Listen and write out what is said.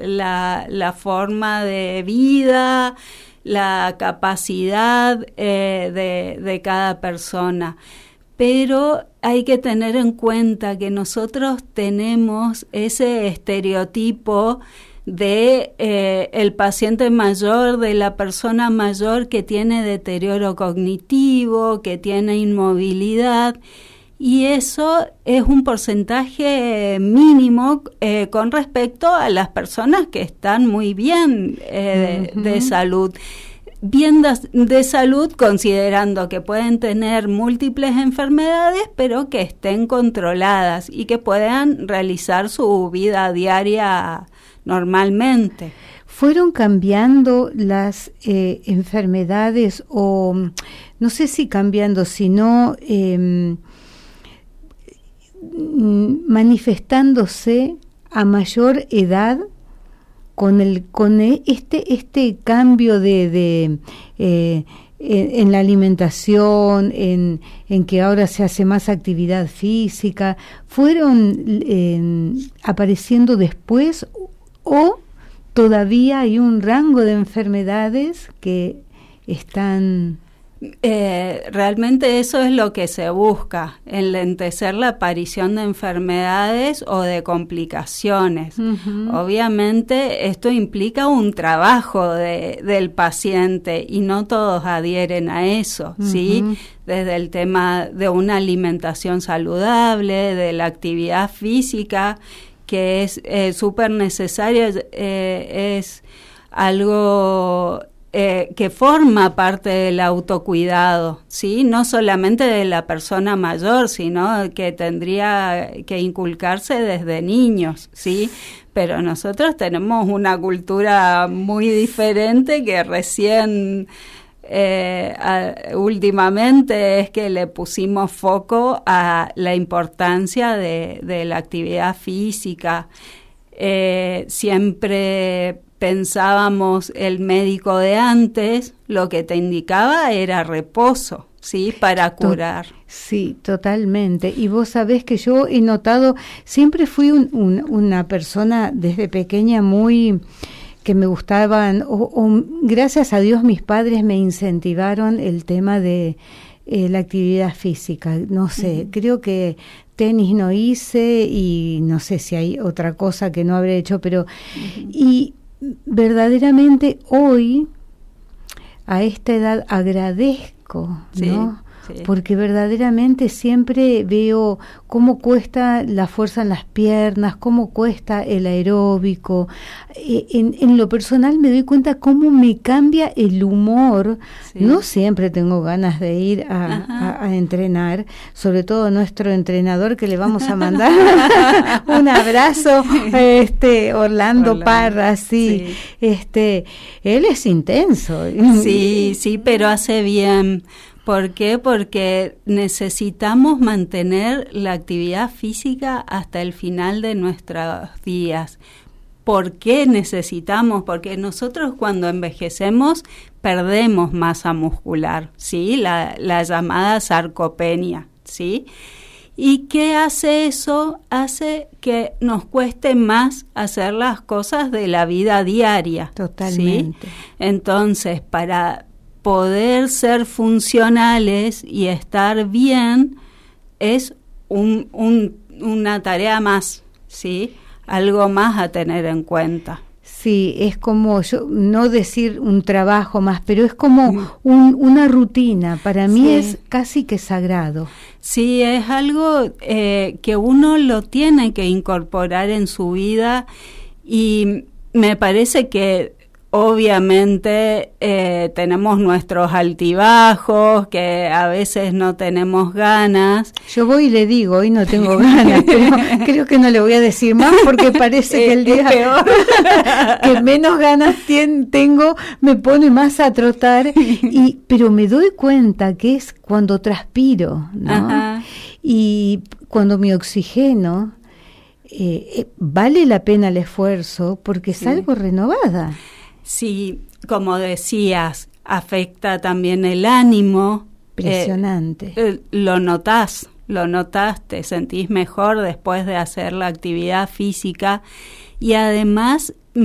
la forma de vida, la capacidad de cada persona. Pero hay que tener en cuenta que nosotros tenemos ese estereotipo de el paciente mayor, de la persona mayor que tiene deterioro cognitivo, que tiene inmovilidad, y eso es un porcentaje mínimo con respecto a las personas que están muy bien de salud. Bien de salud, considerando que pueden tener múltiples enfermedades, pero que estén controladas y que puedan realizar su vida diaria normalmente. ¿Fueron cambiando las enfermedades o, no sé si cambiando, sino manifestándose a mayor edad con este cambio en la alimentación, en que ahora se hace más actividad física? ¿Fueron apareciendo después o todavía hay un rango de enfermedades que están...? Realmente eso es lo que se busca, enlentecer la aparición de enfermedades o de complicaciones. Obviamente esto implica un trabajo del paciente y no todos adhieren a eso, ¿sí? Desde el tema de una alimentación saludable, de la actividad física, que es súper necesaria, es algo que forma parte del autocuidado, ¿sí? No solamente de la persona mayor, sino que tendría que inculcarse desde niños, ¿sí? Pero nosotros tenemos una cultura muy diferente que recién últimamente es que le pusimos foco a la importancia de la actividad física. Siempre pensábamos, el médico de antes lo que te indicaba era reposo, ¿sí? Para curar. Sí, totalmente. Y vos sabés que yo he notado, siempre fui una persona desde pequeña muy... que me gustaban, gracias a Dios mis padres me incentivaron el tema de la actividad física. No sé, creo que tenis no hice y no sé si hay otra cosa que no habré hecho, pero... Y verdaderamente hoy, a esta edad, agradezco, ¿no? Sí. Porque verdaderamente siempre veo cómo cuesta la fuerza en las piernas, cómo cuesta el aeróbico. En lo personal me doy cuenta cómo me cambia el humor. Sí. No siempre tengo ganas de ir a entrenar, sobre todo nuestro entrenador, que le vamos a mandar un abrazo, Orlando Parra, sí. Él es intenso. Sí, pero hace bien. ¿Por qué? Porque necesitamos mantener la actividad física hasta el final de nuestros días. ¿Por qué necesitamos? Porque nosotros cuando envejecemos perdemos masa muscular, ¿sí? La llamada sarcopenia, ¿sí? ¿Y qué hace eso? Hace que nos cueste más hacer las cosas de la vida diaria. Totalmente. ¿Sí? Entonces, para poder ser funcionales y estar bien es una tarea más, ¿sí? Algo más a tener en cuenta. Sí, es como, no decir un trabajo más, pero es como una rutina. Para mí es casi que sagrado. Sí, es algo que uno lo tiene que incorporar en su vida y me parece que obviamente tenemos nuestros altibajos, que a veces no tenemos ganas. Yo voy y le digo, hoy no tengo ganas, pero creo que no le voy a decir más porque parece que el día que menos ganas tengo me pone más a trotar, pero me doy cuenta que es cuando transpiro, ¿no? Ajá. Y cuando me oxigeno, vale la pena el esfuerzo porque salgo renovada. Sí, como decías, afecta también el ánimo. Impresionante. Lo notás, te sentís mejor después de hacer la actividad física y además